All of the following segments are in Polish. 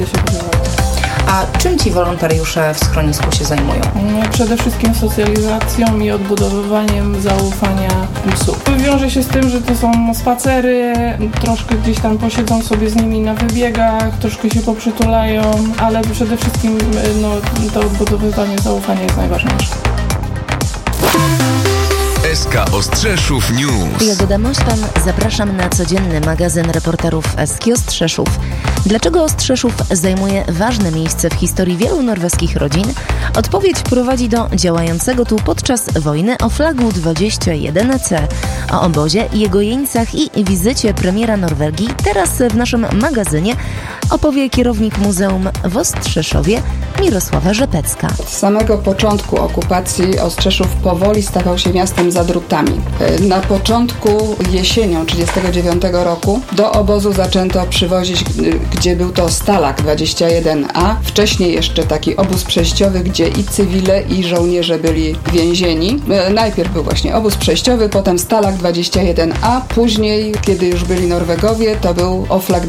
A czym ci wolontariusze w schronisku się zajmują? Przede wszystkim socjalizacją i odbudowywaniem zaufania psów. Wiąże się z tym, że to są spacery, troszkę gdzieś tam posiedzą sobie z nimi na wybiegach, troszkę się poprzytulają, ale przede wszystkim to odbudowywanie zaufania jest najważniejsze. SK Ostrzeszów News. Jagoda Mośtan, zapraszam na codzienny magazyn reporterów SK Ostrzeszów. Dlaczego Ostrzeszów zajmuje ważne miejsce w historii wielu norweskich rodzin? Odpowiedź prowadzi do działającego tu podczas wojny Oflagu 21C. O obozie, jego jeńcach i wizycie premiera Norwegii teraz w naszym magazynie opowie kierownik Muzeum w Ostrzeszowie Mirosława Rzepecka. Od samego początku okupacji Ostrzeszów powoli stawał się miastem za drutami. Na początku jesienią 1939 roku do obozu zaczęto przywozić, gdzie był to Stalag 21A. Wcześniej jeszcze taki obóz przejściowy, gdzie i cywile, i żołnierze byli więzieni. Najpierw był właśnie obóz przejściowy, potem Stalag 21A. Później, kiedy już byli Norwegowie, to był Oflag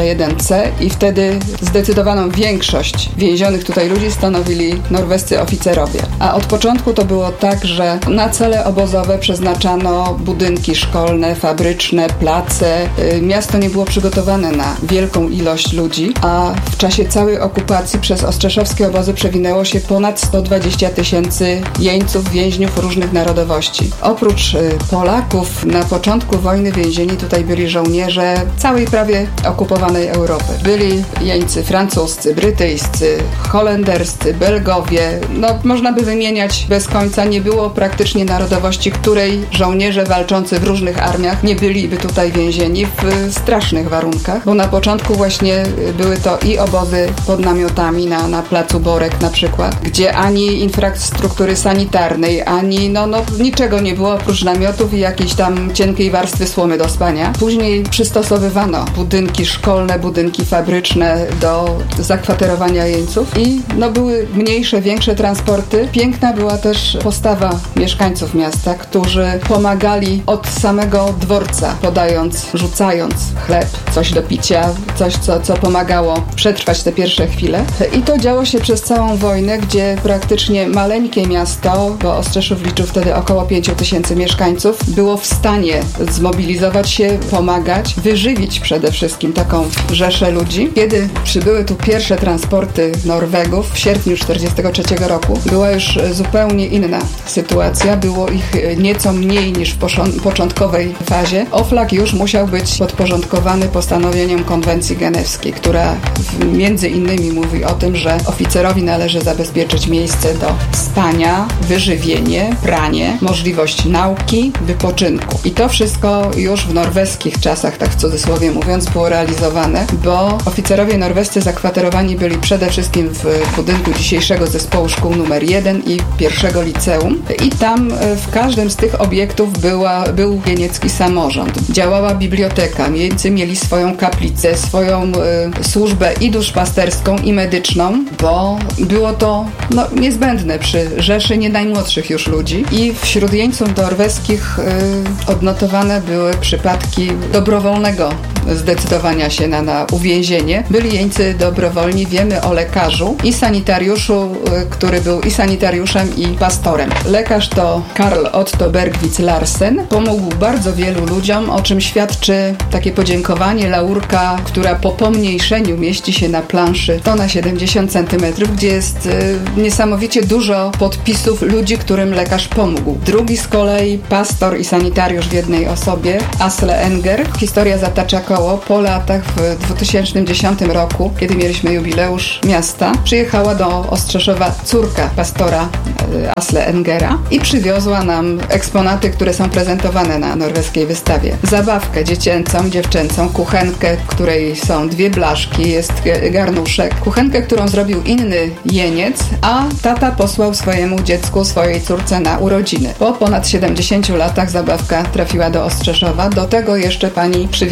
21C i wtedy zdecydowaną większość więzionych tutaj ludzi stanowili norwescy oficerowie. A od początku to było tak, że na cele obozowe przeznaczano budynki szkolne, fabryczne, place. Miasto nie było przygotowane na wielką ilość ludzi, a w czasie całej okupacji przez ostrzeszowskie obozy przewinęło się ponad 120 tysięcy jeńców, więźniów różnych narodowości. Oprócz Polaków na początku wojny więzieni tutaj byli żołnierze całej prawie okupowanej Europy. Byli jeńcy francuscy, brytyjscy, holenderscy, Belgowie. Można by wymieniać bez końca. Nie było praktycznie narodowości, której żołnierze walczący w różnych armiach nie byliby tutaj więzieni w strasznych warunkach, bo na początku właśnie były to i obozy pod namiotami na placu Borek na przykład, gdzie ani infrastruktury sanitarnej, ani niczego nie było oprócz namiotów i jakiejś tam cienkiej warstwy słomy do spania. Później przystosowywano budynki szkolne, budynki fabryczne do zakwaterowania jeńców i były mniejsze, większe transporty. Piękna była też postawa mieszkańców miasta, którzy pomagali od samego dworca, podając, rzucając chleb, coś do picia, coś, co pomagało przetrwać te pierwsze chwile. I to działo się przez całą wojnę, gdzie praktycznie maleńkie miasto, bo Ostrzeszów liczył wtedy około 5 tysięcy mieszkańców, było w stanie zmobilizować się, pomagać, wyżywić przede wszystkim taką rzeszę ludzi. Kiedy przybyły tu pierwsze transporty Norwegów w sierpniu 1943 roku, była już zupełnie inna sytuacja. Było ich nieco mniej niż w początkowej fazie. Oflag już musiał być podporządkowany postanowieniom konwencji genewskiej, która między innymi mówi o tym, że oficerowi należy zabezpieczyć miejsce do spania, wyżywienie, pranie, możliwość nauki, wypoczynku. I to wszystko już w norweskich czasach, tak w cudzysłowie mówiąc, było realizowane, bo oficerowie norwescy zakwaterowani byli przede wszystkim w budynku dzisiejszego zespołu szkół numer 1 i pierwszego liceum. I tam w każdym z tych obiektów był jeniecki samorząd. Działała biblioteka. Jeńcy mieli swoją kaplicę, swoją służbę i duszpasterską, i medyczną, bo było to niezbędne przy rzeszy nie najmłodszych już ludzi. I wśród jeńców norweskich odnotowane były przypadki dobrowolnego zdecydowania się na uwięzienie. Byli jeńcy dobrowolni. Wiemy o lekarzu i sanitariuszu, który był i sanitariuszem, i pastorem. Lekarz to Karl Otto Bergwitz Larsen. Pomógł bardzo wielu ludziom, o czym świadczy takie podziękowanie, laurka, która po pomniejszeniu mieści się na planszy 100 na 70 cm, gdzie jest niesamowicie dużo podpisów ludzi, którym lekarz pomógł. Drugi z kolei pastor i sanitariusz w jednej osobie, Asle Enger. Historia zatacza koło. Po latach w 2010 roku, kiedy mieliśmy jubileusz miasta, przyjechała do Ostrzeszowa córka pastora Asle Engera i przywiozła nam eksponaty, które są prezentowane na norweskiej wystawie. Zabawkę dziecięcą, dziewczęcą, kuchenkę, w której są 2 blaszki, jest garnuszek. Kuchenkę, którą zrobił inny jeniec, a tata posłał swojemu dziecku, swojej córce na urodziny. Po ponad 70 latach zabawka trafiła do Ostrzeszowa. Do tego jeszcze pani przywiozła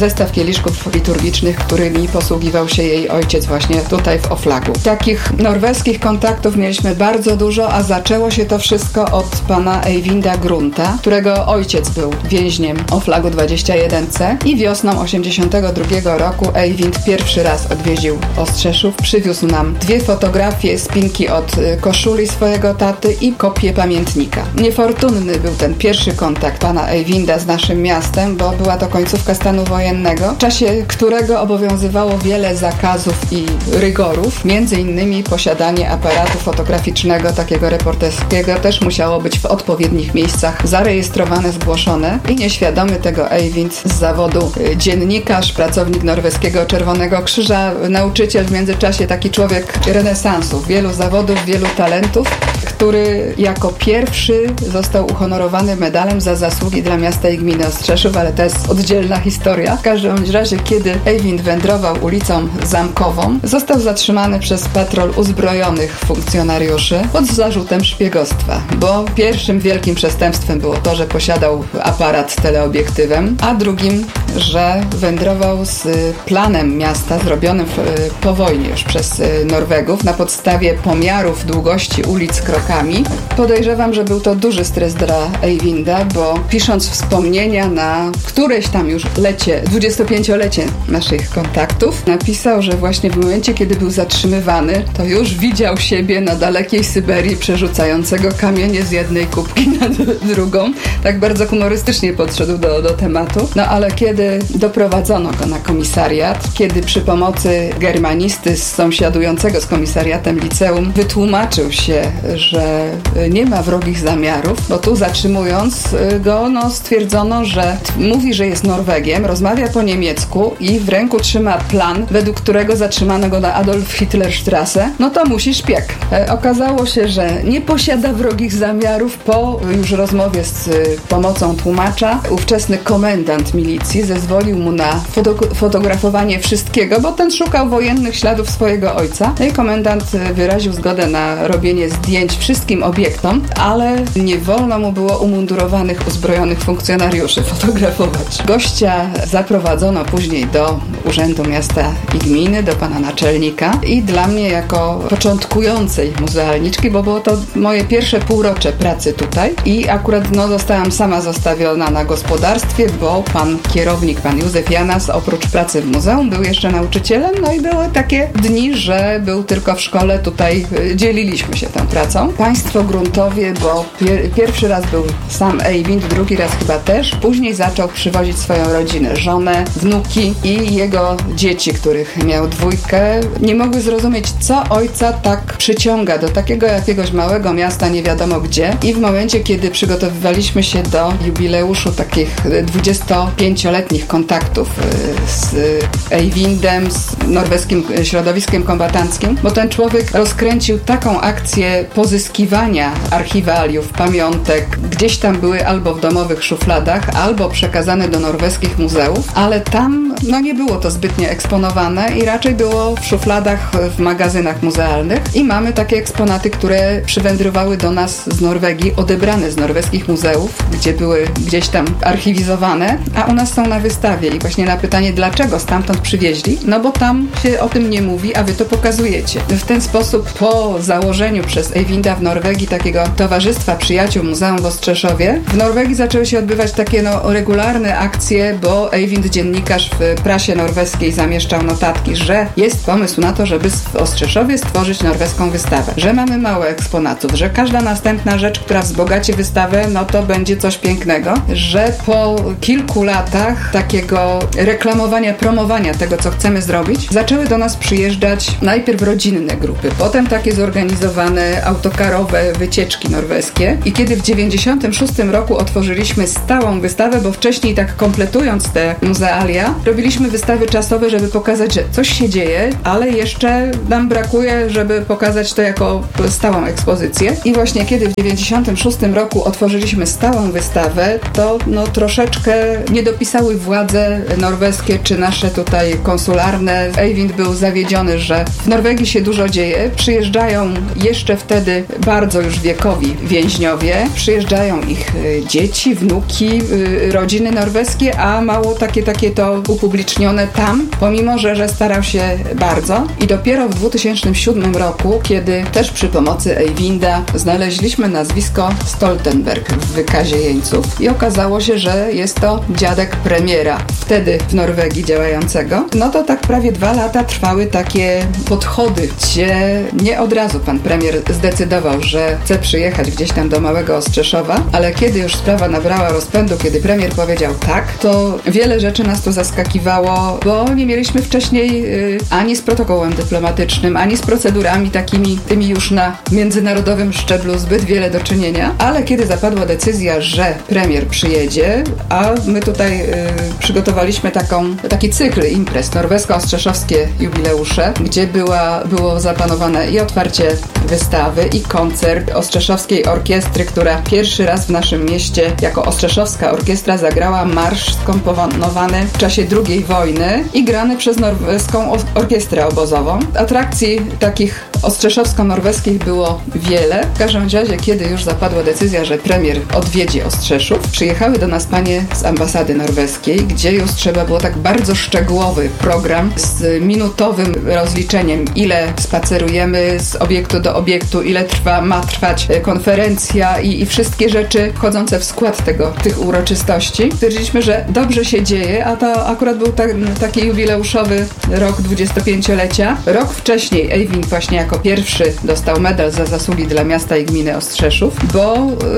zestaw kieliszków liturgicznych, którymi posługiwał się jej ojciec właśnie tutaj w Oflagu. Takich norweskich kontaktów mieliśmy bardzo dużo, a zaczęło się to wszystko od pana Eyvinda Grunta, którego ojciec był więźniem Oflagu 21C i wiosną 82 roku Eyvind pierwszy raz odwiedził Ostrzeszów. Przywiózł nam 2 fotografie, spinki od koszuli swojego taty i kopię pamiętnika. Niefortunny był ten pierwszy kontakt pana Eyvinda z naszym miastem, bo była to końcówka stanu wojennego, w czasie którego obowiązywało wiele zakazów i rygorów. Między innymi posiadanie aparatu fotograficznego, takiego reporterskiego, też musiało być w odpowiednich miejscach zarejestrowane, zgłoszone i nieświadomy tego Eyvind z zawodu dziennikarz, pracownik norweskiego Czerwonego Krzyża, nauczyciel, w międzyczasie taki człowiek renesansu, wielu zawodów, wielu talentów, który jako pierwszy został uhonorowany medalem za zasługi dla miasta i gminy Ostrzeszów, ale to jest oddzielna historia. W każdym razie, kiedy Eyvind wędrował ulicą Zamkową, został zatrzymany przez patrol uzbrojonych funkcjonariuszy pod zarzutem szpiegostwa, bo pierwszym wielkim przestępstwem było to, że posiadał aparat teleobiektywem, a drugim, że wędrował z planem miasta zrobionym po wojnie już przez Norwegów na podstawie pomiarów długości ulic krokami. Podejrzewam, że był to duży stres dla Eyvinda, bo pisząc wspomnienia na któreś tam już 25-lecie naszych kontaktów, napisał, że właśnie w momencie, kiedy był zatrzymywany, to już widział siebie na dalekiej Syberii przerzucającego kamienie z jednej kubki na drugą. Tak bardzo humorystycznie podszedł do tematu. No ale kiedy doprowadzono go na komisariat, kiedy przy pomocy germanisty sąsiadującego z komisariatem liceum wytłumaczył się, że nie ma wrogich zamiarów, bo tu zatrzymując go, stwierdzono, że mówi, że jest Norwegiem, rozmawia po niemiecku i w ręku trzyma plan, według którego zatrzymano go na Adolf Hitlerstrasse, no to musi szpieg. Okazało się, że nie posiada wrogich zamiarów. Po już rozmowie z pomocą tłumacza ówczesny komendant milicji zezwolił mu na fotografowanie wszystkiego, bo ten szukał wojennych śladów swojego ojca. No i komendant wyraził zgodę na robienie zdjęć wszystkim obiektom, ale nie wolno mu było umundurowanych, uzbrojonych funkcjonariuszy fotografować. Gościa zaprowadzono później do Urzędu Miasta i Gminy, do pana naczelnika i dla mnie jako początkującej muzealniczki, bo było to moje pierwsze półrocze pracy tutaj i akurat zostałam sama zostawiona na gospodarstwie, bo pan kierownik, pan Józef Janas, oprócz pracy w muzeum był jeszcze nauczycielem, no i były takie dni, że był tylko w szkole, tutaj dzieliliśmy się tą pracą. Państwo Gruntowie, bo pierwszy raz był sam Eyvind, drugi raz chyba też, później zaczął przywozić swoją rodzinę, żonę, wnuki i jego dzieci, których miał 2, nie mogły zrozumieć, co ojca tak przyciąga do takiego jakiegoś małego miasta, nie wiadomo gdzie. I w momencie, kiedy przygotowywaliśmy się do jubileuszu takich 25-letnich kontaktów z Eyvindem, z norweskim środowiskiem kombatanckim, bo ten człowiek rozkręcił taką akcję pozyskiwania archiwaliów, pamiątek, gdzieś tam były albo w domowych szufladach, albo przekazane do norweskich muzeów, ale tam nie było to zbytnio eksponowane i raczej było w szufladach w magazynach muzealnych i mamy takie eksponaty, które przywędrowały do nas z Norwegii, odebrane z norweskich muzeów, gdzie były gdzieś tam archiwizowane, a u nas są na wystawie i właśnie na pytanie, dlaczego stamtąd przywieźli, bo tam się o tym nie mówi, a wy to pokazujecie. W ten sposób po założeniu przez Eyvinda w Norwegii takiego Towarzystwa Przyjaciół Muzeum w Ostrzeszowie, w Norwegii zaczęły się odbywać takie regularne akcje, bo Eyvind, dziennikarz w prasie norweskiej, zamieszczał notatki, że jest pomysł na to, żeby w Ostrzeszowie stworzyć norweską wystawę, że mamy mało eksponatów, że każda następna rzecz, która wzbogaci wystawę, to będzie coś pięknego, że po kilku latach takiego reklamowania, promowania tego, co chcemy zrobić, zaczęły do nas przyjeżdżać najpierw rodzinne grupy, potem takie zorganizowane autokarowe wycieczki norweskie i kiedy w 96 roku otworzyliśmy stałą wystawę, bo wcześniej tak kompletując te muzealia, robiliśmy wystawy czasowe, żeby pokazać, że coś się dzieje, ale jeszcze nam brakuje, żeby pokazać to jako stałą ekspozycję. I właśnie kiedy w 96 roku otworzyliśmy stałą wystawę, to troszeczkę nie dopisały władze norweskie, czy nasze tutaj konsularne. Eyvind był zawiedziony, że w Norwegii się dużo dzieje. Przyjeżdżają jeszcze wtedy bardzo już wiekowi więźniowie, przyjeżdżają ich dzieci, wnuki, rodziny norweskie, a mało takie to upublicznione upublicznione tam, pomimo że starał się bardzo. I dopiero w 2007 roku, kiedy też przy pomocy Eyvinda znaleźliśmy nazwisko Stoltenberg w wykazie jeńców i okazało się, że jest to dziadek premiera, wtedy w Norwegii działającego. No to tak prawie 2 lata trwały takie podchody, gdzie nie od razu pan premier zdecydował, że chce przyjechać gdzieś tam do Małego Ostrzeszowa, ale kiedy już sprawa nabrała rozpędu, kiedy premier powiedział tak, to wiele rzeczy nas tu zaskakiwało, bo nie mieliśmy wcześniej ani z protokołem dyplomatycznym, ani z procedurami tymi już na międzynarodowym szczeblu zbyt wiele do czynienia, ale kiedy zapadła decyzja, że premier przyjedzie, a my tutaj przygotowaliśmy taki cykl imprez, norwesko-ostrzeszowskie jubileusze, gdzie było zaplanowane i otwarcie wystawy, i koncert Ostrzeszowskiej Orkiestry, która pierwszy raz w naszym mieście jako Ostrzeszowska Orkiestra zagrała marsz skomponowany w czasie II wojny i grany przez Norweską Orkiestrę Obozową. Atrakcji takich ostrzeszowsko-norweskich było wiele. W każdym razie, kiedy już zapadła decyzja, że premier odwiedzi Ostrzeszów, przyjechały do nas panie z ambasady norweskiej, gdzie już trzeba było tak bardzo szczegółowy program z minutowym rozliczeniem, ile spacerujemy z obiektu do obiektu, ile ma trwać konferencja i wszystkie rzeczy wchodzące w skład tych uroczystości. Stwierdziliśmy, że dobrze się dzieje, a to akurat był taki jubileuszowy rok 25-lecia. Rok wcześniej Eyvind właśnie jako pierwszy dostał medal za zasługi dla miasta i gminy Ostrzeszów, bo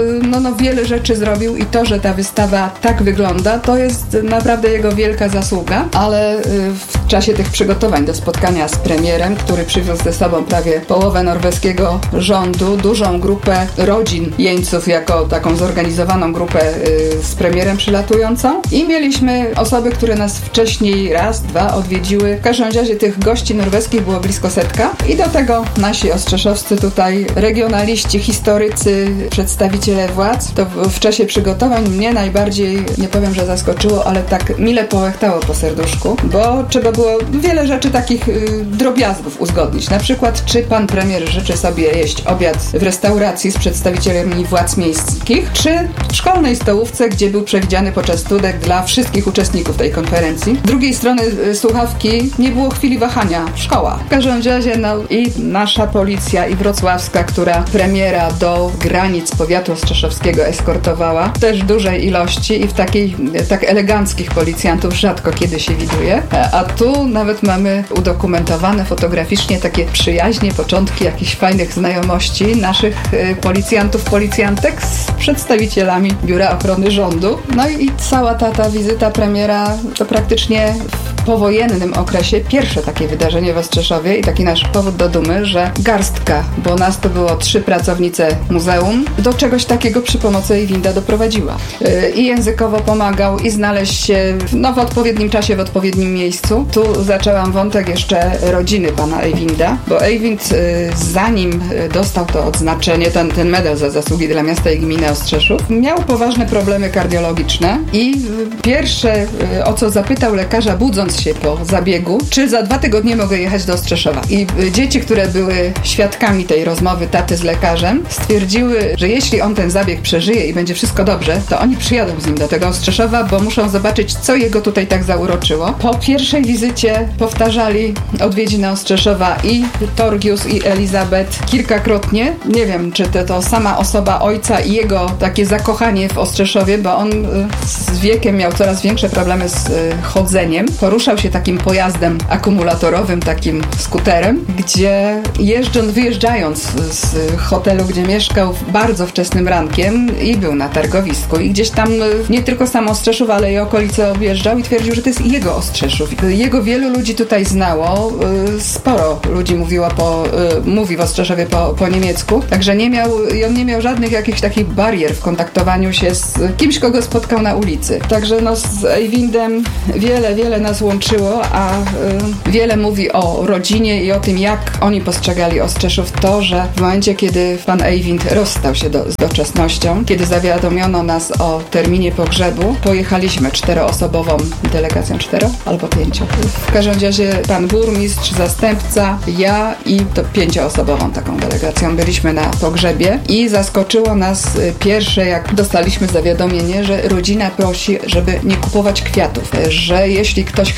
wiele rzeczy zrobił i to, że ta wystawa tak wygląda, to jest naprawdę jego wielka zasługa, ale w czasie tych przygotowań do spotkania z premierem, który przywiózł ze sobą prawie połowę norweskiego rządu, dużą grupę rodzin jeńców jako taką zorganizowaną grupę z premierem przylatującą i mieliśmy osoby, które nas wcześniej raz, dwa odwiedziły. W każdym razie tych gości norweskich było blisko 100 i do tego nasi ostrzeszowscy tutaj regionaliści, historycy, przedstawiciele władz. To w czasie przygotowań mnie najbardziej, nie powiem, że zaskoczyło, ale tak mile połechtało po serduszku, bo trzeba było wiele rzeczy takich drobiazgów uzgodnić. Na przykład, czy pan premier życzy sobie jeść obiad w restauracji z przedstawicielami władz miejskich, czy w szkolnej stołówce, gdzie był przewidziany poczęstunek dla wszystkich uczestników tej konferencji. Z drugiej strony słuchawki, nie było chwili wahania. Szkoła. W każdym razie i nasza policja i wrocławska, która premiera do granic powiatu ostrzeszowskiego eskortowała, też w dużej ilości i w tak eleganckich policjantów rzadko kiedy się widuje. A tu nawet mamy udokumentowane fotograficznie takie przyjaźnie, początki jakichś fajnych znajomości naszych policjantów, policjantek z przedstawicielami Biura Ochrony Rządu. No i cała ta wizyta premiera to praktycznie w powojennym okresie pierwsze takie wydarzenie w Ostrzeszowie i taki nasz powód do dumy, że garstka, bo nas to było 3 pracownice muzeum, do czegoś takiego przy pomocy Eyvinda doprowadziła. I językowo pomagał, i znaleźć się w odpowiednim czasie, w odpowiednim miejscu. Tu zaczęłam wątek jeszcze rodziny pana Eyvinda, bo Eyvind zanim dostał to odznaczenie, ten medal za zasługi dla miasta i gminy Ostrzeszów, miał poważne problemy kardiologiczne i pierwsze, o co zapytał lekarza, budząc się po zabiegu, czy za 2 tygodnie mogę jechać do Ostrzeszowa. I dzieci, które były świadkami tej rozmowy taty z lekarzem, stwierdziły, że jeśli on ten zabieg przeżyje i będzie wszystko dobrze, to oni przyjadą z nim do tego Ostrzeszowa, bo muszą zobaczyć, co jego tutaj tak zauroczyło. Po pierwszej wizycie powtarzali odwiedziny Ostrzeszowa i Torgius, i Elizabeth kilkakrotnie. Nie wiem, czy to sama osoba ojca i jego takie zakochanie w Ostrzeszowie, bo on z wiekiem miał coraz większe problemy z chodzeniem. Poruszał się takim pojazdem akumulatorowym, takim skuterem, gdzie wyjeżdżając z hotelu, gdzie mieszkał bardzo wczesnym rankiem i był na targowisku i gdzieś tam nie tylko sam Ostrzeszów, ale i okolice objeżdżał i twierdził, że to jest jego Ostrzeszów. Jego wielu ludzi tutaj znało, sporo ludzi mówi w Ostrzeszowie po niemiecku, także on nie miał żadnych jakichś takich barier w kontaktowaniu się z kimś, kogo spotkał na ulicy. Także z Eyvindem wiele nas łączyło, a wiele mówi o rodzinie i o tym, jak oni postrzegali Ostrzeszów, to, że w momencie, kiedy pan Eyvind rozstał się z doczesnością, kiedy zawiadomiono nas o terminie pogrzebu, pojechaliśmy 4-osobową delegacją, 4 albo 5. W każdym razie pan burmistrz, zastępca, ja i to 5-osobową taką delegacją byliśmy na pogrzebie i zaskoczyło nas pierwsze, jak dostaliśmy zawiadomienie, że rodzina prosi, żeby nie kupować kwiatów, że jeśli ktoś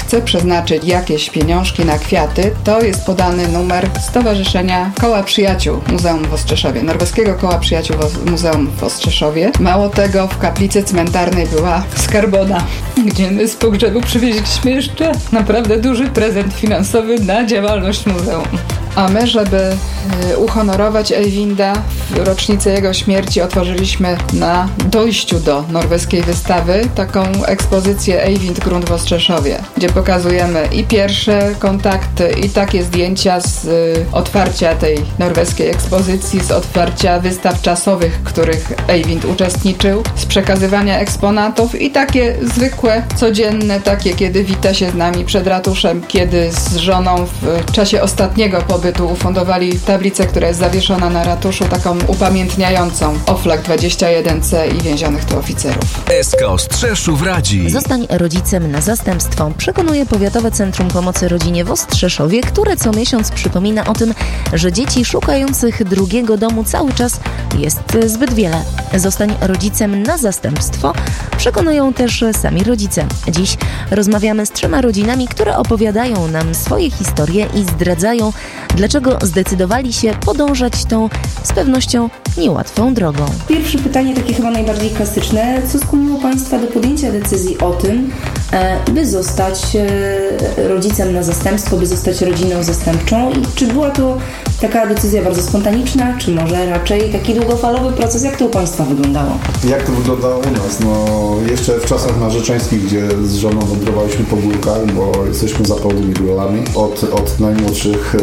chce przeznaczyć jakieś pieniążki na kwiaty, to jest podany numer Stowarzyszenia Koła Przyjaciół Muzeum w Ostrzeszowie, Norweskiego Koła Przyjaciół Muzeum w Ostrzeszowie. Mało tego, w kaplicy cmentarnej była skarbona, gdzie my z pogrzebu przywieźliśmy jeszcze naprawdę duży prezent finansowy na działalność muzeum. A my, żeby uhonorować Eyvinda w rocznicę jego śmierci, otworzyliśmy na dojściu do norweskiej wystawy taką ekspozycję Eyvind Grunt w Ostrzeszowie, gdzie pokazujemy i pierwsze kontakty, i takie zdjęcia z otwarcia tej norweskiej ekspozycji, z otwarcia wystaw czasowych, w których Eyvind uczestniczył, z przekazywania eksponatów i takie zwykłe, codzienne, takie kiedy wita się z nami przed ratuszem, kiedy z żoną w czasie ostatniego pobytu ufundowali tablicę, która jest zawieszona na ratuszu, taką upamiętniającą Oflak 21C i więzionych tu oficerów. SK Ostrzeszów radzi. Zostań rodzicem na zastępstwo, przekonuje Powiatowe Centrum Pomocy Rodzinie w Ostrzeszowie, które co miesiąc przypomina o tym, że dzieci szukających drugiego domu cały czas jest zbyt wiele. Zostań rodzicem na zastępstwo, przekonują też sami rodzice. Dziś rozmawiamy z 3 rodzinami, które opowiadają nam swoje historie i zdradzają, dlaczego zdecydowali się podążać tą z pewnością niełatwą drogą. Pierwsze pytanie, takie chyba najbardziej klasyczne. Co skłoniło Państwa do podjęcia decyzji o tym, by zostać rodzicem na zastępstwo, by zostać rodziną zastępczą? I czy była to taka decyzja bardzo spontaniczna, czy może raczej taki długofalowy proces? Jak to u Państwa wyglądało? Jak to wyglądało u nas? No, jeszcze w czasach narzeczeńskich, gdzie z żoną wędrowaliśmy po górkach, bo jesteśmy zapałnymi góralami, od najmłodszych,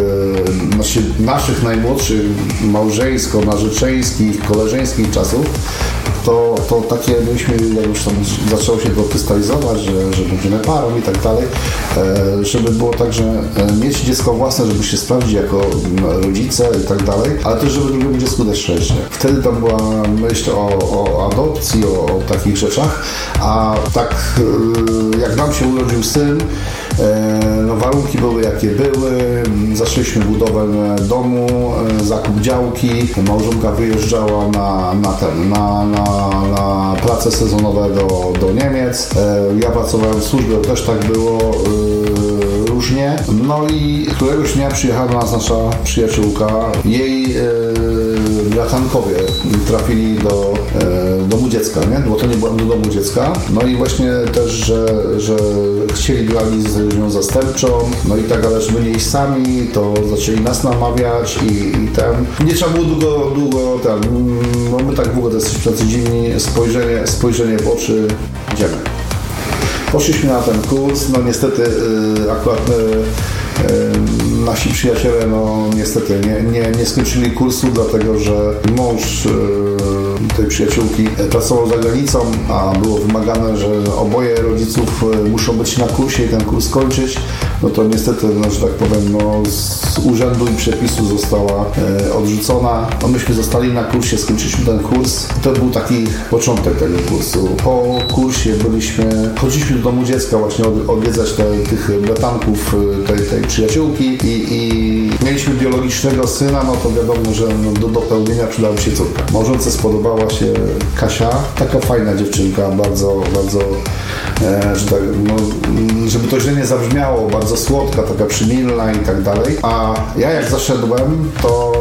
naszych najmłodszych małżeńsko-narzeczeńskich, koleżeńskich czasów, to takie byliśmy, jak już tam zaczęło się to krystalizować, że będziemy parą i tak dalej, żeby było tak, że mieć dziecko własne, żeby się sprawdzić jako rodzice i tak dalej, ale też, żeby drugiemu dziecku dać szczęście. Wtedy tam była myśl o adopcji, o takich rzeczach, a tak jak nam się urodził syn, no warunki były jakie były, zaczęliśmy budowę domu, zakup działki, małżonka wyjeżdżała na prace sezonowe do Niemiec, ja pracowałem w służbie, też tak było różnie, no i któregoś dnia przyjechała do nas nasza przyjaciółka, jej bratankowie trafili do domu dziecka, nie? Bo to nie było do domu dziecka, no i właśnie też, że chcieli dla niej z nią zastępczą, no i tak, ale żeby nie iść sami, to zaczęli nas namawiać i nie trzeba było długo no my tak długo to jesteśmy tacy dziwni, spojrzenie w oczy, idziemy. Poszliśmy na ten kurs, no niestety akurat nasi przyjaciele, no niestety nie skończyli kursu, dlatego że mąż tej przyjaciółki pracował za granicą, a było wymagane, że oboje rodziców muszą być na kursie i ten kurs kończyć. No to niestety, no, że tak powiem, no, z urzędu i przepisu została odrzucona. No, myśmy zostali na kursie, skończyliśmy ten kurs. To był taki początek tego kursu. Po kursie chodziliśmy do domu dziecka właśnie odwiedzać tych bratanków tej przyjaciółki i mieliśmy biologicznego syna, no to wiadomo, że do dopełnienia przydała się córka. Małżonce spodobała się Kasia, taka fajna dziewczynka, bardzo, bardzo, że tak, no, żeby to źle nie zabrzmiało, bardzo słodka, taka przymilna i tak dalej. A ja jak zaszedłem, to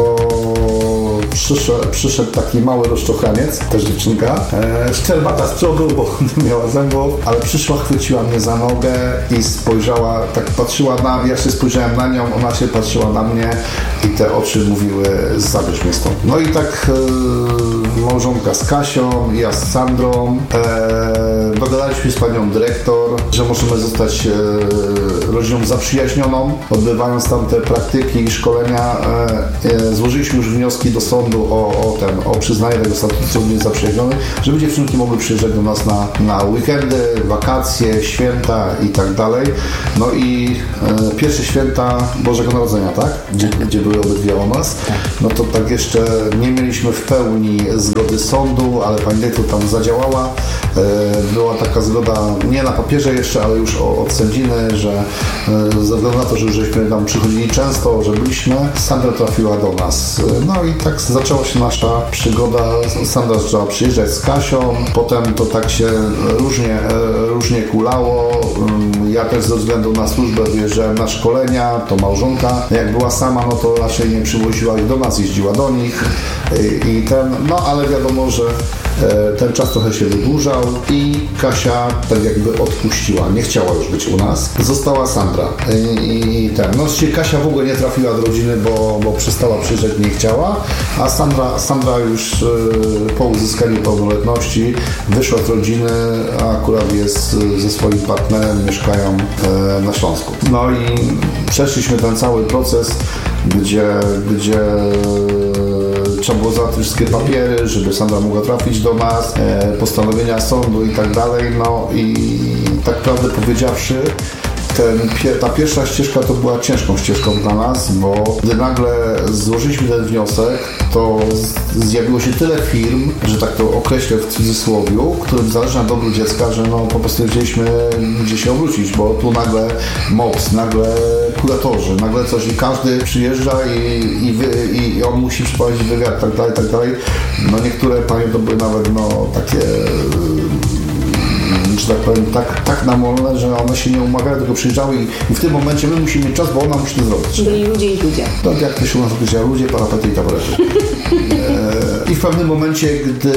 przyszedł taki mały rozczochraniec, też dziewczynka, szczerbata z przodu, bo miała zębów, ale przyszła, chwyciła mnie za nogę i spojrzała, tak patrzyła ja się spojrzałem na nią, ona się patrzyła na mnie i te oczy mówiły, zabierz mnie stąd. No i tak małżonka z Kasią, ja z Sandrą, dogadaliśmy z panią dyrektor, że możemy zostać rodziną zaprzyjaźnioną, odbywając tam te praktyki i szkolenia. Złożyliśmy już wnioski do sądu o przyznanie tego statusu zaprzyjaźnionych, żeby dziewczynki mogły przyjeżdżać do nas na weekendy, wakacje, święta i tak dalej. No i pierwsze święta Bożego Narodzenia, tak? Gdzie były obydwie o nas. No to tak jeszcze nie mieliśmy w pełni zgody sądu, ale pani dyrektor tam zadziałała. Była taka zgoda, nie na papierze jeszcze, ale już od sędziny, że ze względu na to, że żeśmy tam przychodzili często, że byliśmy, Sandra trafiła do nas. No i tak zaczęła się nasza przygoda. Sandra zaczęła przyjeżdżać z Kasią, potem to tak się różnie kulało. Ja też ze względu na służbę wyjeżdżałem na szkolenia, to małżonka jak była sama, no to raczej nie przywoziła ich do nas, jeździła do nich ale wiadomo, że ten czas trochę się wydłużał i Kasia tak jakby odpuściła, nie chciała już być u nas. Została Sandra Kasia w ogóle nie trafiła do rodziny, bo przestała przyjeżdżać, nie chciała, a Sandra już po uzyskaniu pełnoletności wyszła z rodziny, a akurat jest ze swoim partnerem, mieszkają na Śląsku. No i przeszliśmy ten cały proces, gdzie trzeba było załatwić wszystkie papiery, żeby Sandra mogła trafić do nas, postanowienia sądu i tak dalej, no i tak prawdę powiedziawszy, ta pierwsza ścieżka to była ciężką ścieżką dla nas, bo gdy nagle złożyliśmy ten wniosek, to zjawiło się tyle firm, że tak to określę w cudzysłowiu, którym zależy na dobru dziecka, że no po prostu wiedzieliśmy, gdzie się obrócić, bo tu nagle MOPS, nagle kuratorzy, nagle coś i każdy przyjeżdża i on musi przeprowadzić wywiad, tak dalej. No niektóre panie to były nawet takie że tak powiem, tak namolne, że one się nie umawiały, tylko przyjeżdżały i w tym momencie my musimy mieć czas, bo ona musi to zrobić. Byli ludzie i ludzie. Tak jak to się u nas określa, ludzie, parapety i taborety. I w pewnym momencie, gdy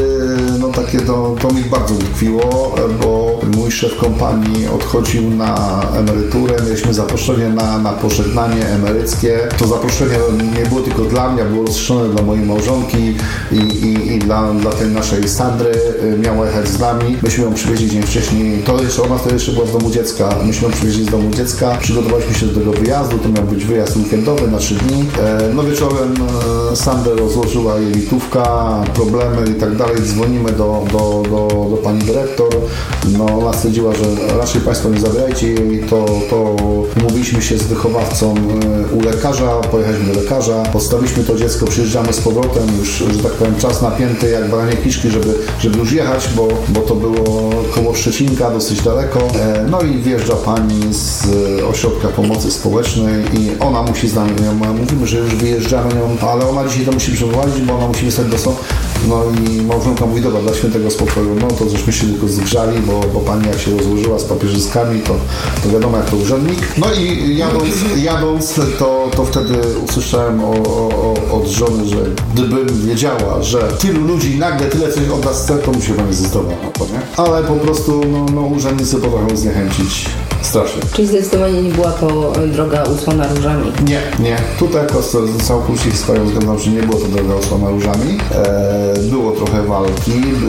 to mi bardzo utkwiło, bo mój szef kompanii odchodził na emeryturę, mieliśmy zaproszenie na pożegnanie emeryckie. To zaproszenie nie było tylko dla mnie, było rozszerzone dla mojej małżonki i dla tej naszej Sandry. Miała jechać z nami. Myśmy ją przywieźli dzień wcześniej. Ona wtedy jeszcze była w domu dziecka. Myśmy ją przywieźli z domu dziecka. Przygotowaliśmy się do tego wyjazdu. To miał być wyjazd weekendowy na 3 dni. No wieczorem Sandrę rozłożyła jelitówka, problemy i tak dalej. Dzwonimy do pani dyrektor. No ona stwierdziła, że raczej państwo nie zabierajcie jej. To umówiliśmy się z wychowawcą u lekarza. Pojechaliśmy do lekarza. Podstawiliśmy to dziecko. Przyjeżdżamy z powrotem. Już, że tak powiem, czas napięty jak baranie kiszki, żeby już jechać, bo to było koło Szczecinka, dosyć daleko. No i wjeżdża pani z ośrodka pomocy społecznej i ona musi z nami, mówimy, że już wyjeżdżamy nią, ale ona dzisiaj to musi przeprowadzić, bo ona musi wysłać do sądu. No i małżonka mówi, dobra, dla świętego spokoju, no to żeśmy się tylko zgrzali, bo pani jak się rozłożyła z papierzyskami, to wiadomo jak to urzędnik. No i jadąc to wtedy usłyszałem od żony, że gdybym wiedziała, że tylu ludzi nagle tyle coś od nas chce, to bym się pani zdecydowała, nie? Ale po prostu urzędnicy potrafią zniechęcić strasznie. Czyli zdecydowanie nie była to droga usłana różami? Nie. Tutaj całkowicie swoją zgadzam, że nie było to droga usłana różami. Było trochę walki,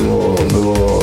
było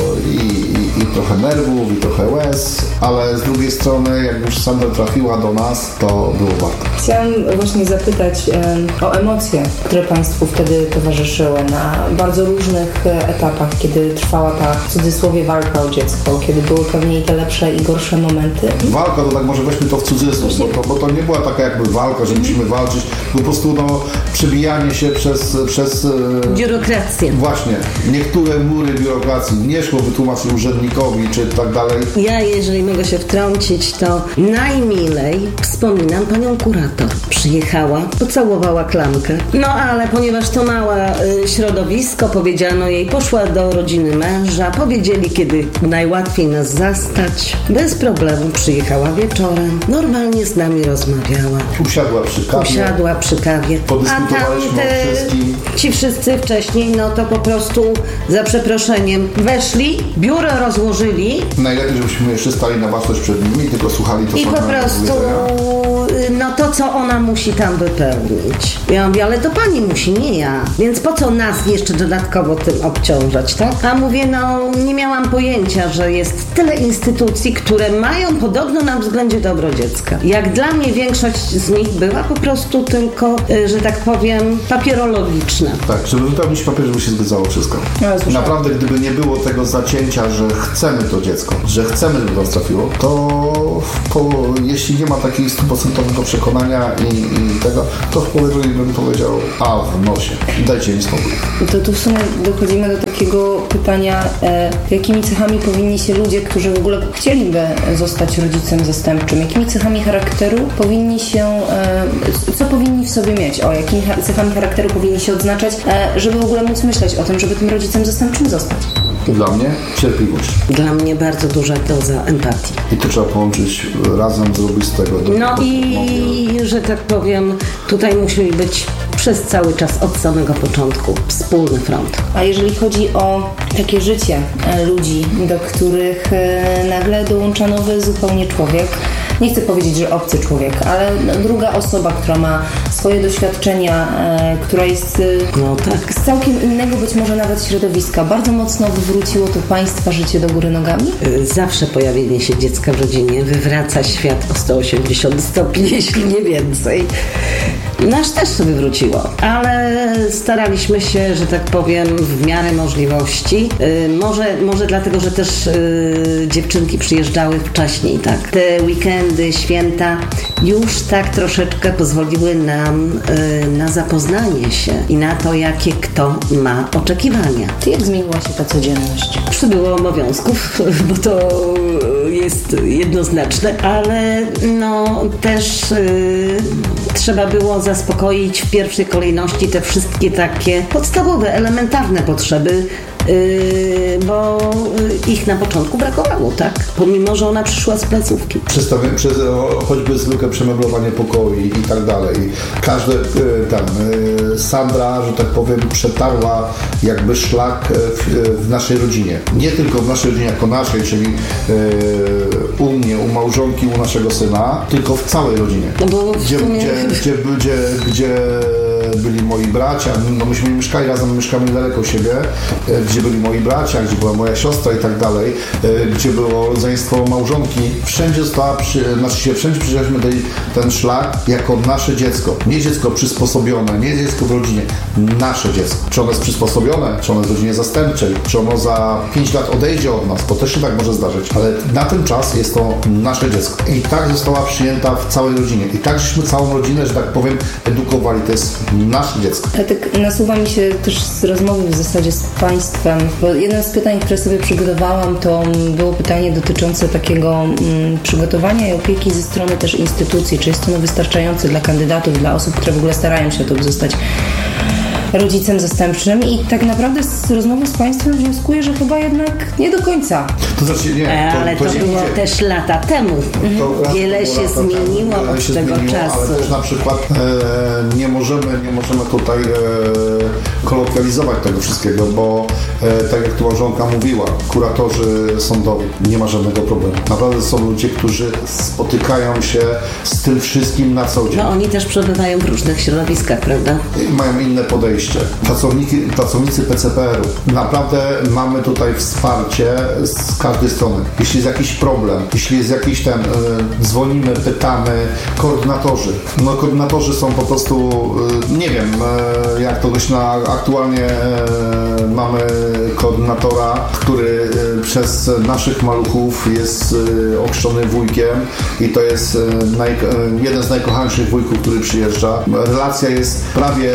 i trochę nerwów, i trochę łez, ale z drugiej strony, jak już Sandra trafiła do nas, to było warto. Chciałam właśnie zapytać o emocje, które Państwu wtedy towarzyszyły na bardzo różnych etapach, kiedy trwała ta, w cudzysłowie, walka o dziecko, kiedy były pewnie i te lepsze i gorsze momenty. Walka, to tak może weźmy to w cudzysłów, bo to nie była taka jakby walka, że musimy walczyć, po prostu przebijanie się przez biurokrację. Właśnie, niektóre mury biurokracji nie szło wytłumaczyć urzędnikowi, czy tak dalej. Ja, jeżeli mogę się wtrącić, to najmilej wspominam panią kurator. Przyjechała, pocałowała klamkę. No ale ponieważ to małe środowisko, powiedziano jej, poszła do rodziny męża, powiedzieli, kiedy najłatwiej nas zastać. Bez problemu przyjechała wieczorem, normalnie z nami rozmawiała. Usiadła przy kawie. Podyskutowaliśmy o wszystkim. Ci wszyscy wcześniej, no to po prostu za przeproszeniem weszli, biuro rozłożyli. Najlepiej, żebyśmy jeszcze stali na baczność przed nimi, tylko słuchali to, i po prostu to, co ona musi tam wypełnić. Ja mówię, ale to pani musi, nie ja. Więc po co nas jeszcze dodatkowo tym obciążać, tak? A mówię, nie miałam pojęcia, że jest tyle instytucji, które mają podobno na względzie dobro dziecka. Jak dla mnie większość z nich była po prostu tylko, że tak powiem, papierologiczna. Tak, żeby wypełnić papier, żeby się zgadzało wszystko. Naprawdę, gdyby nie było tego zacięcia, że chcemy to dziecko, że chcemy, żeby to trafiło, to jeśli nie ma takiej 100% 100% przekonania i tego, to bym powiedział, a w nosie, dajcie mi spokój. To tu w sumie dochodzimy do takiego pytania, jakimi cechami powinni się ludzie, którzy w ogóle chcieliby zostać rodzicem zastępczym, jakimi cechami charakteru powinni się, co powinni w sobie mieć, jakimi cechami charakteru powinni się odznaczać, żeby w ogóle móc myśleć o tym, żeby tym rodzicem zastępczym zostać. Dla mnie cierpliwość. Dla mnie bardzo duża doza empatii. I to trzeba połączyć razem, zrobić z tego. No i, że tak powiem, tutaj musi być przez cały czas od samego początku wspólny front. A jeżeli chodzi o takie życie ludzi, do których nagle dołącza nowy zupełnie człowiek, nie chcę powiedzieć, że obcy człowiek, ale druga osoba, która ma swoje doświadczenia, która jest z całkiem innego być może nawet środowiska, bardzo mocno wywróciło to Państwa życie do góry nogami? Zawsze pojawienie się dziecka w rodzinie wywraca świat o 180 stopni, jeśli nie więcej. Nasz też to wywróciło, ale staraliśmy się, że tak powiem, w miarę możliwości. Może dlatego, że też dziewczynki przyjeżdżały wcześniej, tak. Te weekendy, święta już tak troszeczkę pozwoliły nam na zapoznanie się i na to, jakie kto ma oczekiwania. Jak zmieniła się ta codzienność? Przybyło obowiązków, bo to jest jednoznaczne, ale też trzeba było zaspokoić w pierwszej kolejności te wszystkie takie podstawowe, elementarne potrzeby, bo ich na początku brakowało, tak? Pomimo, że ona przyszła z placówki. Przez choćby zwykłe przemeblowanie pokoi i tak dalej. Każde Sandra, że tak powiem, przetarła jakby szlak w naszej rodzinie. Nie tylko w naszej rodzinie jako naszej, czyli u mnie, u małżonki, u naszego syna, tylko w całej rodzinie. No bo gdzie byli moi bracia, myśmy mieszkali razem, mieszkamy daleko siebie, gdzie byli moi bracia, gdzie była moja siostra i tak dalej, gdzie było rodzeństwo małżonki, wszędzie wszędzie przyjęliśmy ten szlak jako nasze dziecko. Nie dziecko przysposobione, nie dziecko w rodzinie, nasze dziecko. Czy ono jest przysposobione, czy ono jest w rodzinie zastępczej, czy ono za 5 lat odejdzie od nas, bo też się tak może zdarzyć, ale na ten czas jest to nasze dziecko. I tak została przyjęta w całej rodzinie. I tak żeśmy całą rodzinę, że tak powiem, edukowali. To jest nasze dziecko. Ale tak nasuwa mi się też z rozmowy w zasadzie z Państwem, bo jedno z pytań, które sobie przygotowałam, to było pytanie dotyczące takiego przygotowania i opieki ze strony też instytucji. Czy jest to wystarczające dla kandydatów, dla osób, które w ogóle starają się o to, by zostać rodzicem zastępczym, i tak naprawdę z rozmowy z Państwem wnioskuję, że chyba jednak nie do końca. To znaczy nie. Ale to było też lata temu. Wiele się zmieniło od tego czasu. Ale też na przykład nie możemy tutaj kolokwializować tego wszystkiego, bo tak jak tu małżonka mówiła, kuratorzy sądowi, nie ma żadnego problemu. Naprawdę są ludzie, którzy spotykają się z tym wszystkim na co dzień. No oni też przebywają w różnych środowiskach, prawda? Mają inne podejście. Pracownicy PCPR-u. Naprawdę mamy tutaj wsparcie z każdej strony. Jeśli jest jakiś problem, jeśli jest jakiś dzwonimy, pytamy, koordynatorzy. Koordynatorzy są po prostu, nie wiem, jak to aktualnie mamy koordynatora, który przez naszych maluchów jest ochrzczony wujkiem i to jest jeden z najkochańszych wujków, który przyjeżdża. Relacja jest prawie,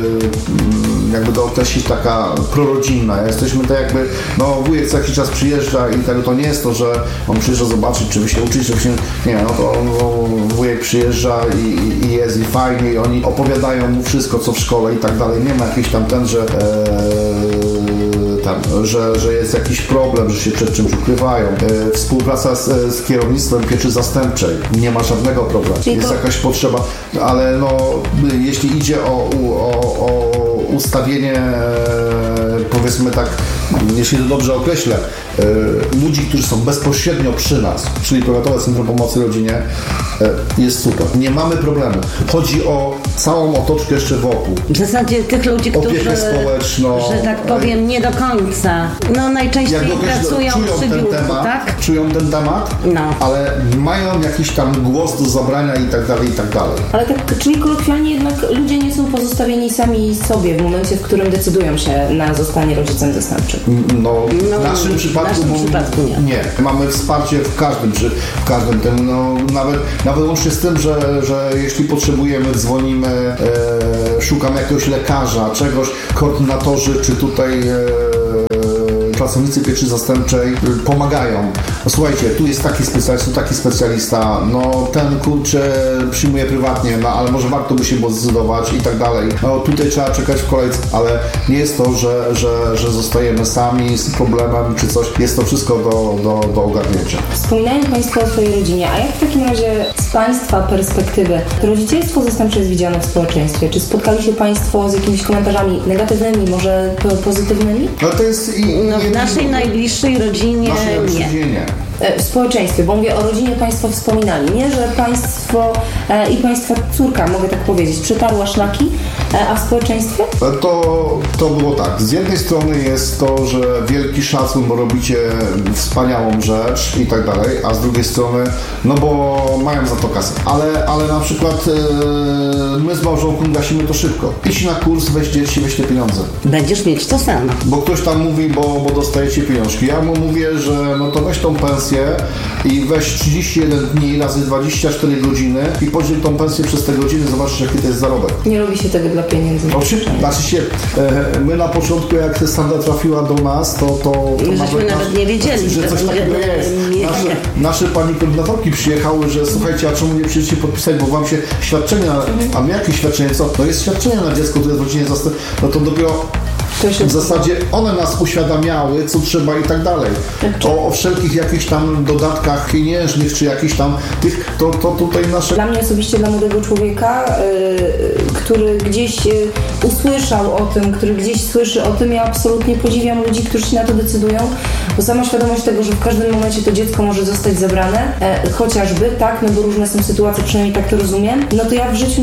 jakby to określić, taka prorodzinna. Jesteśmy tak jakby, wujek co jakiś czas przyjeżdża i tak to nie jest to, że on przyjeżdża zobaczyć, czy wy się uczyć, czy się, nie wiem, wujek przyjeżdża i jest i fajnie i oni opowiadają mu wszystko, co w szkole i tak dalej. Nie ma jakiejś że jest jakiś problem, że się przed czymś ukrywają. Współpraca z kierownictwem pieczy zastępczej. Nie ma żadnego problemu. Jest jakaś potrzeba, ale jeśli idzie o ustawienie, powiedzmy tak, jeśli to dobrze określę, ludzi, którzy są bezpośrednio przy nas, czyli Powiatowe Centrum Pomocy Rodzinie, jest super. Nie mamy problemu. Chodzi o całą otoczkę jeszcze wokół. W zasadzie tych ludzi, którzy, opiekę społeczną, że tak powiem, nie do końca. Najczęściej pracują przy biurku, tak? Czują ten temat, ale mają jakiś tam głos do zabrania i tak dalej, i tak dalej. Ale tak, czyli kolokwialnie jednak ludzie nie są pozostawieni sami sobie w momencie, w którym decydują się na zostanie rodzicem zastępczym. w naszym przypadku nie. Mamy wsparcie w każdym tym, nawet łącznie z tym, że jeśli potrzebujemy, dzwonimy, szukamy jakiegoś lekarza, czegoś, koordynatorzy, czy tutaj pracownicy pieczy zastępczej pomagają. No, słuchajcie, tu jest taki specjalista, ten przyjmuje prywatnie, ale może warto by się było zdecydować i tak dalej. Tutaj trzeba czekać w kolejce, ale nie jest to, że zostajemy sami z problemem czy coś. Jest to wszystko do ogarnięcia. Wspominają Państwo o swojej rodzinie, a jak w takim razie z Państwa perspektywy rodzicielstwo zastępcze jest widziane w społeczeństwie? Czy spotkali się Państwo z jakimiś komentarzami negatywnymi, może pozytywnymi? No to jest w naszej najbliższej rodzinie nie. W społeczeństwie, bo mówię o rodzinie, Państwo wspominali, nie? Że Państwo i Państwa córka, mogę tak powiedzieć, przetarła szlaki, a w społeczeństwie? To było tak. Z jednej strony jest to, że wielki szacun, bo robicie wspaniałą rzecz i tak dalej, a z drugiej strony, bo mają za to kasę. Ale na przykład my z małżonką gasimy to szybko. Idź na kurs, weź dzieci, weź te pieniądze. Będziesz mieć to samo. Bo ktoś tam mówi, bo dostajecie pieniążki. Ja mu mówię, że to weź tą pensję i weź 31 dni razy 24 godziny i podziel tą pensję przez te godziny, zobaczysz, jaki to jest zarobek. Nie robi się tego dla pieniędzy. Oczywiście, my na początku, jak Sandra trafiła do nas, to żeśmy nawet nie wiedzieli, że coś takiego jest. Nasze pani koordynatorki przyjechały, że słuchajcie, a czemu nie przyjdziecie podpisać, bo wam się świadczenia, a my jakie świadczenie, co? To jest świadczenie na dziecko, to jest w rodzinie zastępczej, to dopiero w zasadzie one nas uświadamiały, co trzeba i tak dalej. O wszelkich jakichś tam dodatkach pieniężnych, czy jakichś tam tych, to tutaj nasze... Dla mnie osobiście, dla młodego człowieka, który gdzieś usłyszał o tym, który gdzieś słyszy o tym, ja absolutnie podziwiam ludzi, którzy się na to decydują, bo sama świadomość tego, że w każdym momencie to dziecko może zostać zabrane, chociażby, tak, bo różne są sytuacje, przynajmniej tak to rozumiem, to ja w życiu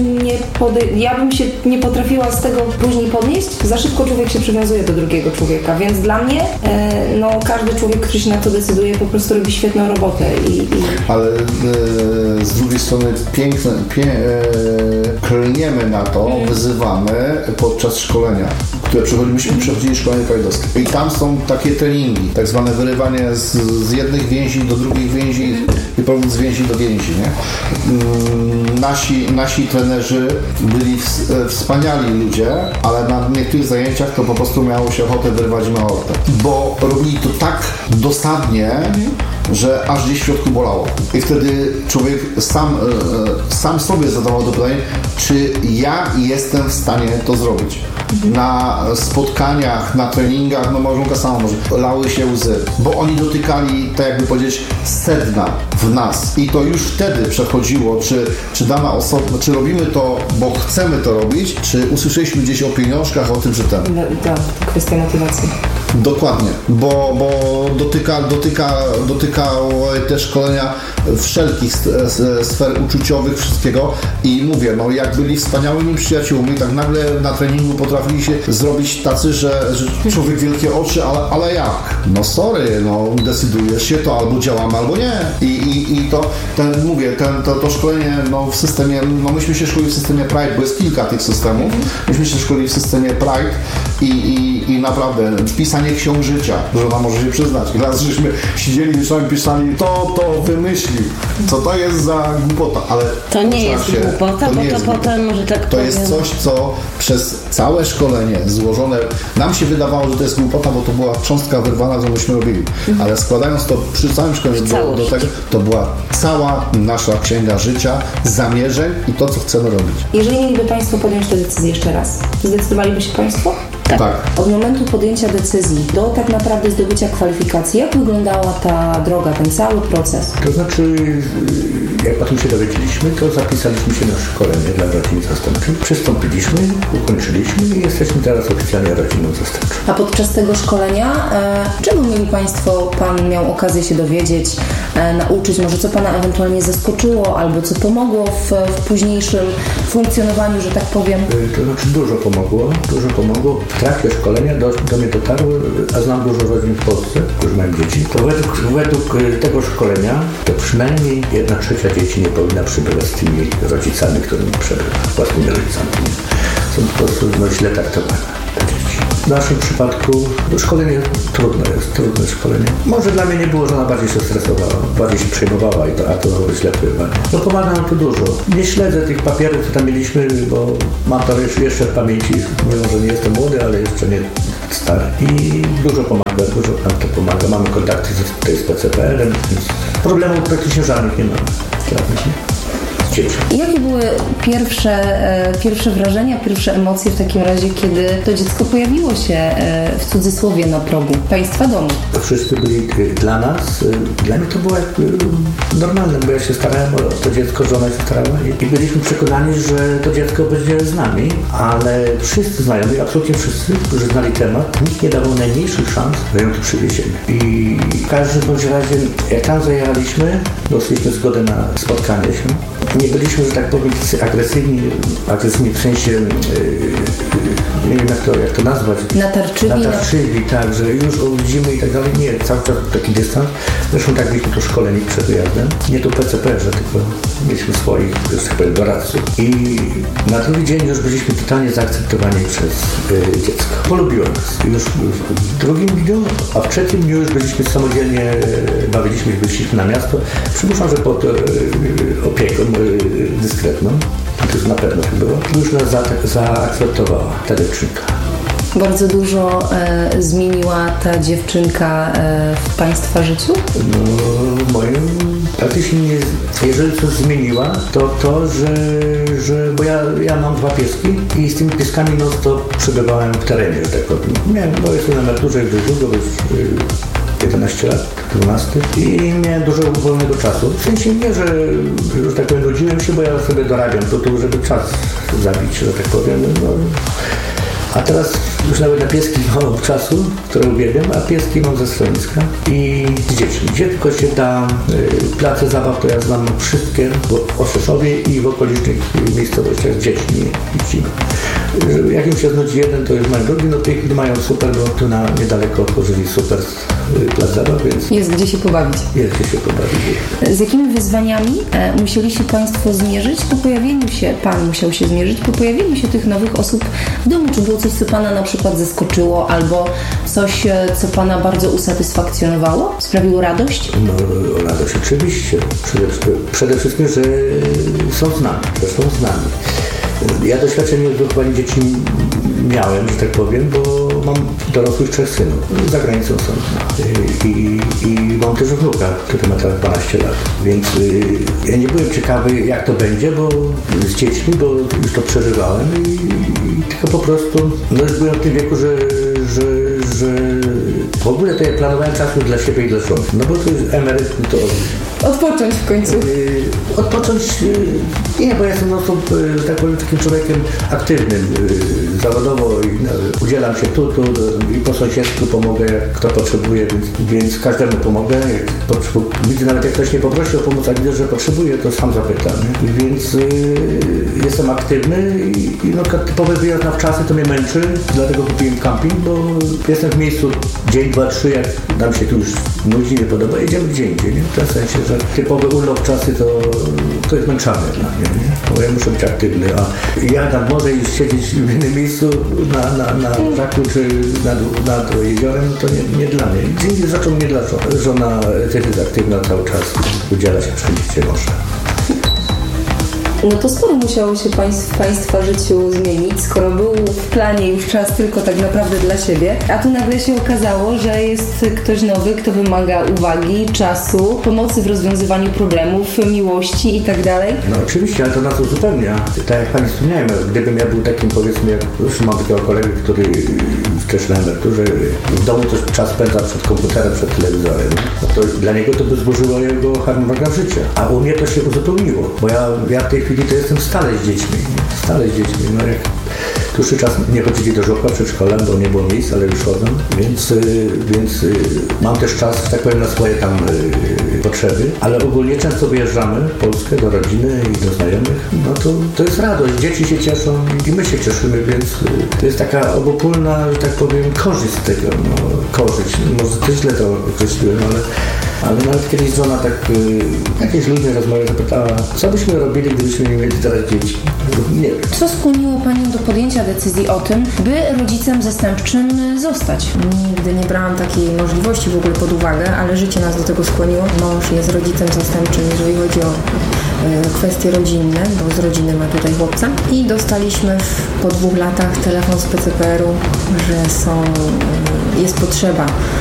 ja bym się nie potrafiła z tego później podnieść. Za szybko człowiek się przywiązuje do drugiego człowieka, więc dla mnie każdy człowiek, który się na to decyduje, po prostu robi świetną robotę. Ale z drugiej strony klniemy na to, wyzywamy podczas szkolenia, które przechodzili szkolenie prajdowskie. I tam są takie treningi, tak zwane wyrywanie z jednych więzi do drugich więzi i powrót z więzi do więzi, nie? Nasi trenerzy byli wspaniali ludzie, ale na niektórych zajęciach to po prostu miało się ochotę wyrwać im aortę. Bo robili to tak dosadnie, że aż gdzieś w środku bolało. I wtedy człowiek sam sobie zadawał to pytanie, czy ja jestem w stanie to zrobić. Na spotkaniach, na treningach, małżonka sama może, lały się łzy, bo oni dotykali, tak jakby powiedzieć, sedna w nas. I to już wtedy przechodziło, czy dana osoba, czy robimy to, bo chcemy to robić, czy usłyszeliśmy gdzieś o pieniążkach, o tym, że ten. Tak, kwestia motywacji. Dokładnie, bo dotykało te szkolenia wszelkich sfer uczuciowych, wszystkiego i mówię, jak byli wspaniałymi przyjaciółmi, tak nagle na treningu potrafili się zrobić tacy, że człowiek wielkie oczy, ale jak? Sorry, decydujesz się, to albo działamy, albo nie. I to szkolenie w systemie, myśmy się szkolili w systemie Pride, bo jest kilka tych systemów, myśmy się szkolili w systemie Pride i naprawdę pisanie ksiąg życia, żona może się przyznać. I raz żeśmy siedzieli, wieczorem pisali, to wymyślił. Co to jest za głupota? Ale to nie jest głupota, bo to potem, może tak to jest coś, co przez całe szkolenie złożone, nam się wydawało, że to jest głupota, bo to była cząstka wyrwana, co myśmy robili. Ale składając to przy całym szkoleniu do tego, to była cała nasza księga życia, zamierzeń i to, co chcemy robić. Jeżeli mieliby Państwo podjąć tę decyzję jeszcze raz, zdecydowaliby się Państwo? Tak. Od momentu podjęcia decyzji do tak naprawdę zdobycia kwalifikacji, jak wyglądała ta droga, ten cały proces? To znaczy, jak o tym się dowiedzieliśmy, to zapisaliśmy się na szkolenie dla rodzin zastępczych, przystąpiliśmy, ukończyliśmy i jesteśmy teraz oficjalnie rodziną zastępczą. A podczas tego szkolenia, czego mieli Państwo, Pan miał okazję się dowiedzieć, nauczyć, może co Pana ewentualnie zaskoczyło, albo co pomogło w późniejszym funkcjonowaniu, że tak powiem? To znaczy dużo pomogło. W trakcie szkolenia do mnie dotarły, a znam dużo rodzin w Polsce, którzy mają dzieci, to według tego szkolenia to przynajmniej 1/3 dzieci nie powinna przybywać z tymi rodzicami, którymi przebywa, własnymi rodzicami. Są po prostu źle traktowane te dzieci. W naszym przypadku szkolenie trudne szkolenie. Może dla mnie nie było, że ona bardziej się stresowała, bardziej się przejmowała, a to źle wpływa. No pomaga nam to dużo. Nie śledzę tych papierów, co tam mieliśmy, bo mam to jeszcze w pamięci, mimo że nie jestem młody, ale jeszcze nie stary. I dużo nam to pomaga. Mamy kontakty z PCPR-em, więc problemów praktycznie żadnych nie mamy. Jakie były pierwsze wrażenia, pierwsze emocje w takim razie, kiedy to dziecko pojawiło się w cudzysłowie na progu Państwa domu? Wszyscy byli dla mnie to było jak normalne, bo ja się starałem o to dziecko, żona się starała i byliśmy przekonani, że to dziecko będzie z nami, ale wszyscy znajomi, absolutnie wszyscy, którzy znali temat, nikt nie dawał najmniejszych szans, że ją tu przywieziemy. I w każdym bądź razie, jak tam zajechaliśmy, dostaliśmy zgodę na spotkanie się. Nie byliśmy, że tak powiem, agresywni w sensie, nie wiem jak to nazwać. Natarczywi, tak, że już widzimy i tak dalej. Nie, cały czas taki dystans. Zresztą tak byliśmy tu szkoleni przed wyjazdem. Nie tu PCPR-ze, tylko mieliśmy swoich, że tak powiem, doradców. I na drugi dzień już byliśmy totalnie zaakceptowani przez dziecko. Polubiło nas. Już w drugim dniu, a w trzecim dniu już byliśmy samodzielnie, bawiliśmy się, wyszliśmy na miasto. Przypuszczam, że pod opieką dyskretną, to już na pewno się było, już nas zaakceptowała ta dziewczynka. Bardzo dużo zmieniła ta dziewczynka w Państwa życiu? No, w moim praktycznie nie. Jeżeli coś zmieniła, to że bo ja mam 2 pieski i z tymi pieskami to przebywałem w terenie, że tak powiem. Bo jestem na emeryturze już długo, 11 lat, 12 i miałem dużo wolnego czasu. W sensie nie, że tak powiem, nudziłem się, bo ja sobie dorabiam to, żeby czas zabić, że tak powiem. No. A teraz już nawet na pieski mam czasu, które uwielbiam, a pieski mam ze schroniska i z dziećmi. Gdzie tylko się da, place zabaw to ja znam wszystkie w Oszeszowie i w okolicznych miejscowościach z dziećmi jeździmy. Jak im się znudzi jeden, to już mają drugi, no w tej chwili mają super, bo tu niedaleko otworzyli super plac zabaw, więc... Jest gdzie się pobawić. Jest gdzie się pobawić. Z jakimi wyzwaniami musieli się Państwo zmierzyć po pojawieniu się, Pan musiał się zmierzyć po pojawieniu się tych nowych osób w domu? Czy było coś, co Pana na przykład zaskoczyło, albo coś, co Pana bardzo usatysfakcjonowało? Sprawiło radość? No, radość oczywiście. Przede wszystkim, że są z nami. Ja doświadczenie w wychowaniu dzieci miałem, że tak powiem, bo mam dorosłych 3 synów. Za granicą są. I mam też wnuka, który ma teraz 12 lat. Więc ja nie byłem ciekawy, jak to będzie, bo z dziećmi, bo już to przeżywałem i tylko po prostu, no już byłem w tym wieku, że w ogóle to ja planowałem czasu dla siebie i dla żony. No bo to jest emeryt, to... Odpocząć w końcu. Odpocząć, nie, bo ja jestem tak powiem, takim człowiekiem aktywnym, zawodowo i udzielam się tu i po sąsiedztwu pomogę, kto potrzebuje, więc każdemu pomogę. Widzę, nawet jak ktoś nie poprosi o pomoc, a widzę, że potrzebuje, to sam zapytam. Nie? Więc jestem aktywny i typowy wyjazd na wczasy to mnie męczy, dlatego kupiłem camping, bo jestem w miejscu dzień, 2, 3, jak nam się tu już nudzi, nie podoba, jedziemy gdzie indziej, nie? W tym sensie, że typowy urlop czasy to jest męczarne dla mnie, nie? Bo ja muszę być aktywny, a ja tam może siedzieć w innym miejscu na żaku czy nad jeziorem, to nie dla mnie. Gdzie indziej zresztą nie dla żony. Żona też jest aktywna cały czas, udziela się wszędzie, gdzie może. No to sporo musiało się w Państwa życiu zmienić, skoro był w planie już czas tylko tak naprawdę dla siebie, a tu nagle się okazało, że jest ktoś nowy, kto wymaga uwagi, czasu, pomocy w rozwiązywaniu problemów, miłości i tak dalej. No oczywiście, ale to nas uzupełnia. Tak jak Pani wspomniałem, gdybym ja był takim, powiedzmy, jak już mam takiego kolegę, który też na emeryturze w domu też czas spędza przed komputerem, przed telewizorem, no to dla niego to by zburzyło jego harmonogram życia. A u mnie to się uzupełniło, bo ja w tej chwili to jestem stale z dziećmi. No jak dłuższy czas nie chodzili do żłobka, przedszkola, bo nie było miejsc, ale już chodzą, więc mam też czas, tak powiem, na swoje tam potrzeby, ale ogólnie często wyjeżdżamy w Polskę do rodziny i do znajomych, no to jest radość, dzieci się cieszą i my się cieszymy, więc to jest taka obopólna, że tak powiem, korzyść z tego, korzyść, może to źle to określiłem, ale Ale nawet kiedyś żona tak jakieś luźne rozmowy zapytała, co byśmy robili, gdybyśmy nie mieli teraz dzieci? Nie wiem. Co skłoniło Panią do podjęcia decyzji o tym, by rodzicem zastępczym zostać? Nigdy nie brałam takiej możliwości w ogóle pod uwagę, ale życie nas do tego skłoniło. Mąż jest rodzicem zastępczym, jeżeli chodzi o kwestie rodzinne, bo z rodziny ma tutaj chłopca. I dostaliśmy po 2 latach telefon z PCPR-u, że jest potrzeba